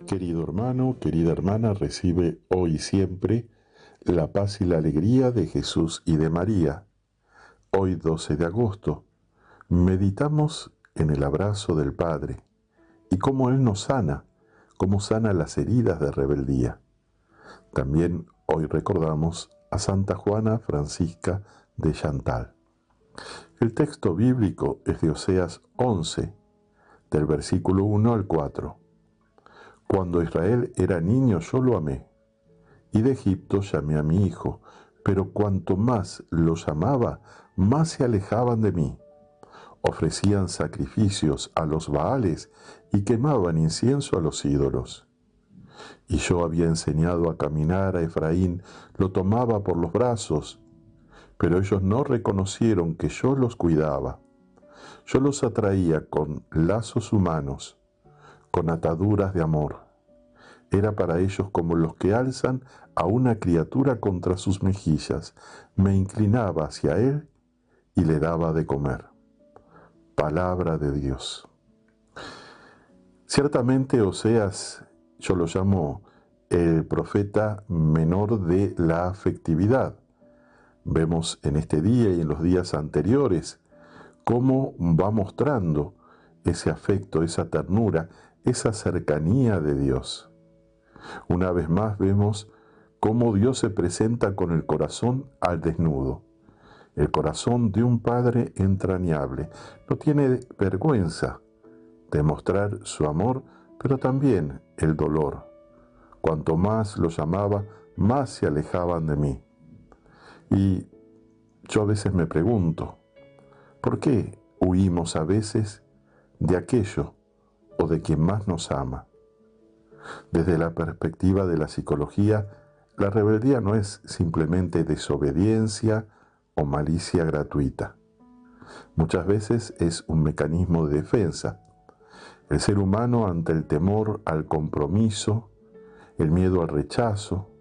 Querido hermano, querida hermana, recibe hoy y siempre la paz y la alegría de Jesús y de María. Hoy 12 de agosto, meditamos en el abrazo del Padre y cómo Él nos sana, cómo sana las heridas de rebeldía. También hoy recordamos a Santa Juana Francisca de Chantal. El texto bíblico es de Oseas 11, del versículo 1 al 4. Cuando Israel era niño yo lo amé, y de Egipto llamé a mi hijo, pero cuanto más los amaba, más se alejaban de mí. Ofrecían sacrificios a los Baales y quemaban incienso a los ídolos. Y yo había enseñado a caminar a Efraín, lo tomaba por los brazos, pero ellos no reconocieron que yo los cuidaba. Yo los atraía con lazos humanos, con ataduras de amor. Era para ellos como los que alzan a una criatura contra sus mejillas. Me inclinaba hacia él y le daba de comer. Palabra de Dios. Ciertamente Oseas, yo lo llamo el profeta menor de la afectividad. Vemos en este día y en los días anteriores cómo va mostrando ese afecto, esa ternura, esa cercanía de Dios. Una vez más vemos cómo Dios se presenta con el corazón al desnudo. El corazón de un padre entrañable. No tiene vergüenza de mostrar su amor, pero también el dolor. Cuanto más los amaba, más se alejaban de mí. Y yo a veces me pregunto, ¿por qué huimos a veces de aquello o de quien más nos ama? Desde la perspectiva de la psicología, la rebeldía no es simplemente desobediencia o malicia gratuita. Muchas veces es un mecanismo de defensa. El ser humano ante el temor al compromiso, el miedo al rechazo,